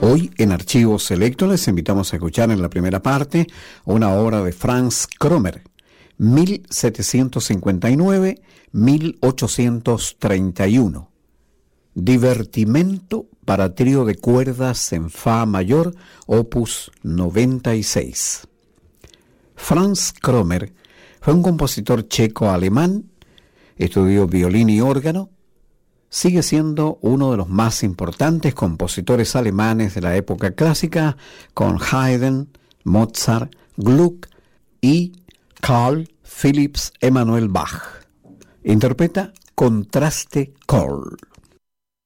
Hoy en Archivos Selectos les invitamos a escuchar en la primera parte una obra de Franz Krommer, 1759-1831. Divertimento para trío de cuerdas en fa mayor, opus 96. Franz Krommer fue un compositor checo-alemán, estudió violín y órgano, sigue siendo uno de los más importantes compositores alemanes de la época clásica, con Haydn, Mozart, Gluck y Carl Philipp Emanuel Bach. Interpreta Contraste Chord.